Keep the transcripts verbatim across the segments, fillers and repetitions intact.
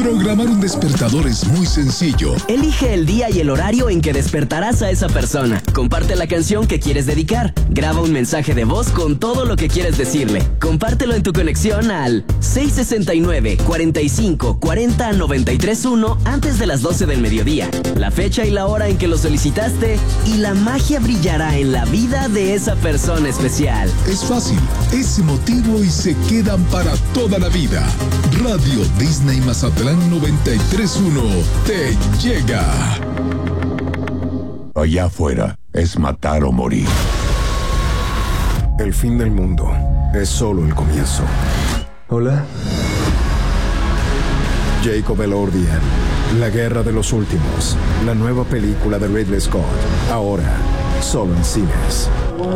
Programar un despertador es muy sencillo. Elige el día y el horario en que despertarás a esa persona. Comparte la canción que quieres dedicar. Graba un mensaje de voz con todo lo que quieres decirle. Compártelo en tu conexión al seis sesenta y nueve, cuarenta y cinco, cuarenta, noventa y tres uno antes de las doce del mediodía. La fecha y la hora en que lo solicitaste y la magia brillará en la vida de esa persona especial. Es fácil, es emotivo y se quedan para toda la vida. Radio Disney Mazatlán noventa y tres punto uno te llega. Allá afuera es matar o morir. El fin del mundo es solo el comienzo. Hola. Jacob Elordian, La Guerra de los Últimos, la nueva película de Ridley Scott, ahora solo en cines.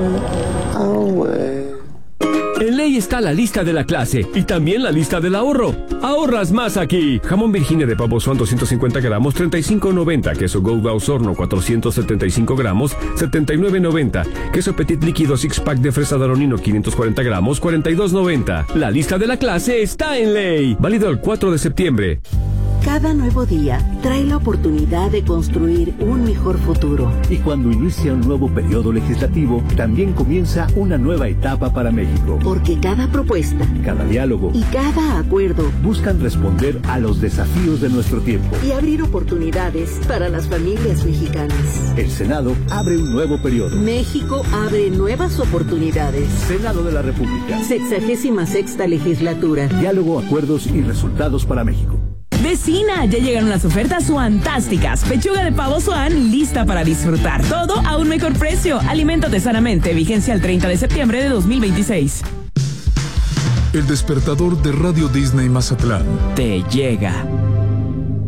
En Ley está la lista de la clase y también la lista del ahorro. Ahorras más aquí. Jamón Virginia de pavo Swan doscientos cincuenta gramos, treinta y cinco noventa. Queso Gouda Osorno cuatrocientos setenta y cinco gramos, setenta y nueve noventa. Queso Petit líquido six pack de fresa Daronino quinientos cuarenta gramos, cuarenta y dos noventa. La lista de la clase está en Ley. Válido el cuatro de septiembre. Cada nuevo día trae la oportunidad de construir un mejor futuro. Y cuando inicia un nuevo periodo legislativo, también comienza una nueva etapa para México. Porque cada propuesta, cada diálogo y cada acuerdo buscan responder a los desafíos de nuestro tiempo y abrir oportunidades para las familias mexicanas. El Senado abre un nuevo periodo. México abre nuevas oportunidades. Senado de la República. Sexagésima sexta legislatura. Diálogo, acuerdos y resultados para México. Vecina, ya llegaron las ofertas fantásticas. Pechuga de pavo Swan lista para disfrutar. Todo a un mejor precio. Aliméntate sanamente. Vigencia el treinta de septiembre de dos mil veintiséis. El despertador de Radio Disney Mazatlán te llega.